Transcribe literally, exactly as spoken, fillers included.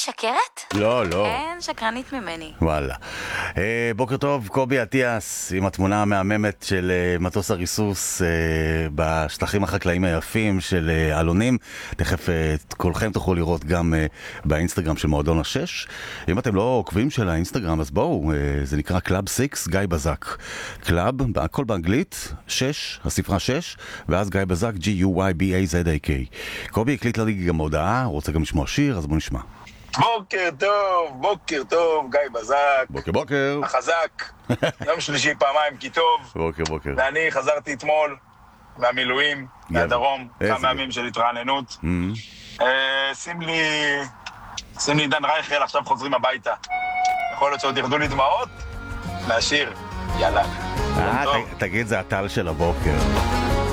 משקרת? לא, לא. כן, שקרנית ממני. וואלה. אה, בוקר טוב, קובי אטיאס, עם התמונה המהממת של אה, מטוס הריסוס אה, בשטחים החקלאיים היפים של אה, אלונים. תכף אה, כולכם תוכלו לראות גם אה, באינסטגרם של מועדון השש. אם אתם לא עוקבים של האינסטגרם, אז בואו, אה, זה נקרא קלאב סיקס, גיא בזק. קלאב, הכל באנגלית, שש, הספרה שש, ואז גיא בזק, G-U-Y-B-A-Z-A-K. קובי הקליט לי גם הודעה, רוצה גם לשמוע שיר, אז בואו נשמע. בוקר טוב, בוקר טוב, גיא בזק. בוקר בוקר. החזק. יום שלישי פעמיים כי טוב. בוקר בוקר. ואני חזרתי אתמול מהמילואים, מהדרום, כמה ימים של התרעננות. שים לי, שים לי דן רייכל, עכשיו חוזרים הביתה. יכול להיות שעוד ירדו לי דמעות? מהשיר, יאללה. אה, תגיד, זה הטל של הבוקר.